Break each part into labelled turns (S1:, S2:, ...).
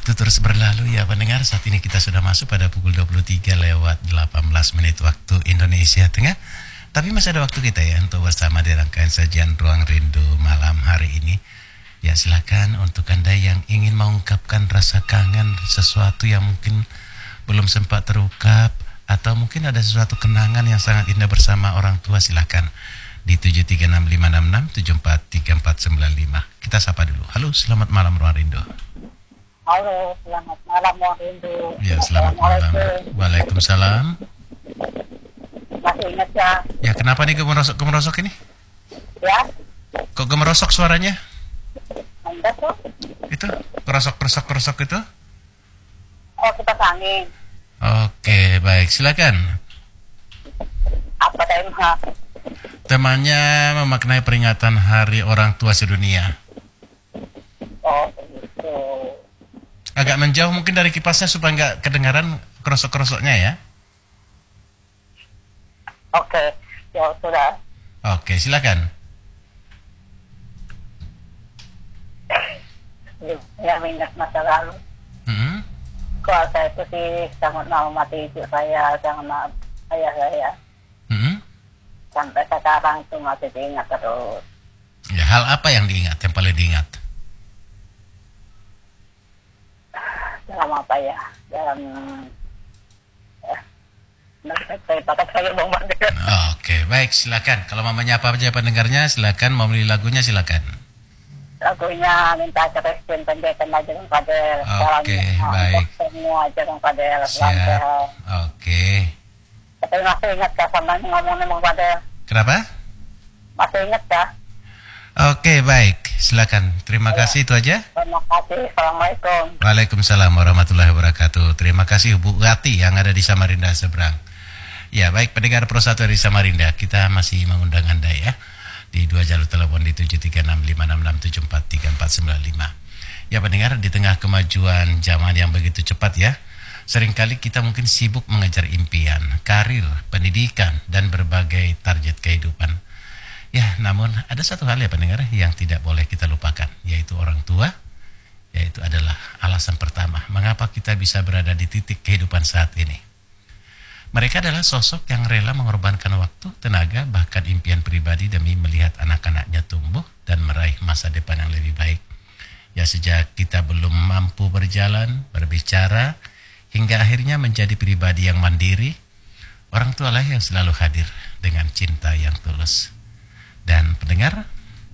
S1: Waktu terus berlalu ya pendengar. Saat ini kita sudah masuk pada pukul 23 lewat 18 menit waktu Indonesia Tengah. Tapi masih ada waktu kita ya untuk bersama di rangkaian sajian Ruang Rindu malam hari ini. Ya silakan untuk Anda yang ingin mengungkapkan rasa kangen sesuatu yang mungkin belum sempat terungkap, atau mungkin ada sesuatu kenangan yang sangat indah bersama orang tua, silakan di 736566743495. Kita sapa dulu. Halo, selamat malam Ruang Rindu.
S2: Halo, selamat malam Ruang Rindu.
S1: Ya, selamat malam. Waalaikumsalam.
S2: Masih ingat ya?
S1: Ya, kenapa nih gemerosok ini?
S2: Ya?
S1: Kok gemerosok suaranya?
S2: Enggak tuh.
S1: Itu, kerosok itu?
S2: Oh, kita angin.
S1: Oke, baik. Silakan.
S2: Apa tema?
S1: Temanya memaknai peringatan Hari Orang Tua Sedunia.
S2: Oh, begitu.
S1: Agak menjauh mungkin dari kipasnya supaya nggak kedengaran kerosok-kerosoknya ya.
S2: Oke, ya sudah.
S1: Oke, silakan.
S2: Ya, ingat masa lalu. Kalau saya itu sih sangat menghormati ibu saya, sangat ayah saya. Sampai sekarang itu masih diingat terus.
S1: Ya, hal apa yang diingat, yang paling diingat?
S2: Dalam apa ya? Dalam saya bombardir.
S1: Oke, baik, silakan. Kalau mamanya apa aja pendengarnya, silakan. Mau beli lagunya, silakan.
S2: Lagunya minta Kristin Penjagaan aja Bang Fadel.
S1: Oke, baik.
S2: Semua aja Bang Fadel.
S1: Siap. Oke.
S2: Tapi masih ingat kah sama ngomongnya Bang Fadel?
S1: Kenapa?
S2: Masih ingat kah?
S1: Oke, baik. Silakan. Terima kasih, itu aja.
S2: Terima kasih. Assalamualaikum.
S1: Waalaikumsalam warahmatullahi wabarakatuh. Terima kasih Bu Gati yang ada di Samarinda seberang. Ya, baik pendengar Pro 1 dari Samarinda, kita masih mengundang Anda ya di 2 jalur telepon di 736566743495. Ya pendengar, di tengah kemajuan zaman yang begitu cepat ya, seringkali kita mungkin sibuk mengejar impian, karir, pendidikan, dan berbagai target kehidupan. Ya, namun ada satu hal ya pendengar yang tidak boleh kita lupakan, yaitu orang tua. Yaitu adalah alasan pertama mengapa kita bisa berada di titik kehidupan saat ini. Mereka adalah sosok yang rela mengorbankan waktu, tenaga, bahkan impian pribadi demi melihat anak-anaknya tumbuh dan meraih masa depan yang lebih baik. Ya, sejak kita belum mampu berjalan, berbicara, hingga akhirnya menjadi pribadi yang mandiri, orang tua lah yang selalu hadir dengan cinta yang tulus. Dan pendengar,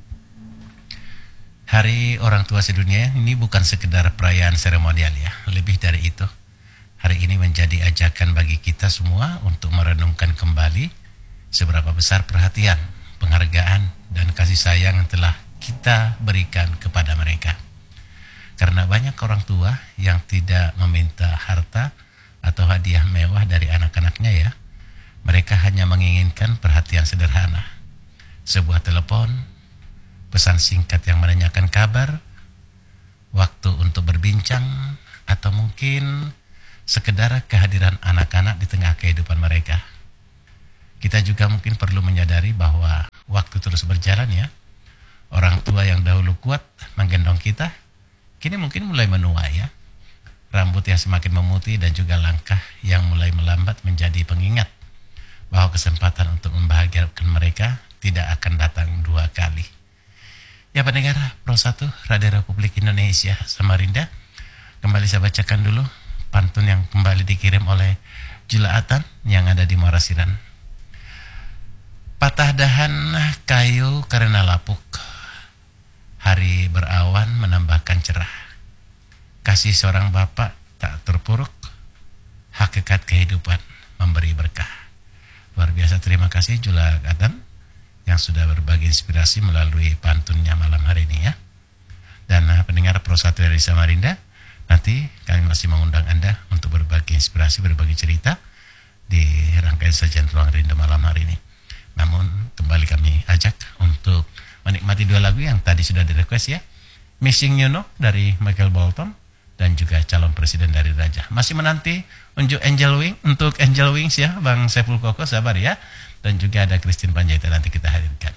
S1: Hari Orang Tua Sedunia ini bukan sekedar perayaan seremonial ya, lebih dari itu. Hari ini menjadi ajakan bagi kita semua untuk merenungkan kembali seberapa besar perhatian, penghargaan, dan kasih sayang yang telah kita berikan kepada mereka. Karena banyak orang tua yang tidak meminta harta atau hadiah mewah dari anak-anaknya ya. Mereka hanya menginginkan perhatian sederhana. Sebuah telepon, pesan singkat yang menanyakan kabar, waktu untuk berbincang, atau mungkin sekedar kehadiran anak-anak di tengah kehidupan mereka. Kita juga mungkin perlu menyadari bahwa waktu terus berjalan ya. Orang tua yang dahulu kuat menggendong kita, kini mungkin mulai menua ya. Rambut yang semakin memutih dan juga langkah yang mulai melambat menjadi pengingat bahwa kesempatan untuk membahagiakan mereka tidak akan datang dua kali. Ya pendengar Pro 1 Radio Republik Indonesia Samarinda, kembali saya bacakan dulu pantun yang kembali dikirim oleh Jula Atan yang ada di Marasiran. Patah dahan kayu karena lapuk, hari berawan menambahkan cerah. Kasih seorang bapak tak terpuruk, hakikat kehidupan memberi berkah. Luar biasa, terima kasih Jula Atan yang sudah berbagi inspirasi melalui pantunnya malam hari ini ya. Dan pendengar Pro 1 dari Samarinda, nanti kami masih mengundang Anda untuk berbagi inspirasi, berbagi cerita di rangkaian sajian Ruang Rindu malam hari ini. Namun kembali kami ajak untuk menikmati dua lagu yang tadi sudah di-request ya. Missing You Know dari Michael Bolton dan juga Calon Presiden dari Raja. Masih menanti unjuk Angel Wing untuk Angel Wings ya, Bang Saiful Koko, sabar ya. Dan juga ada Christine Panjaitan nanti kita hadirkan.